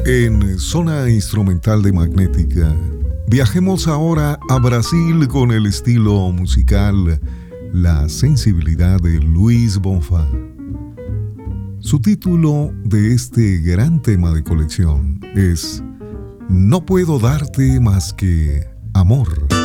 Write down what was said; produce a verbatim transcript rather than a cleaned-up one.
En Zona Instrumental de Magnética, viajemos ahora a Brasil con el estilo musical La Sensibilidad de Luis Bonfá. Su título de este gran tema de colección es No puedo darte más que amor.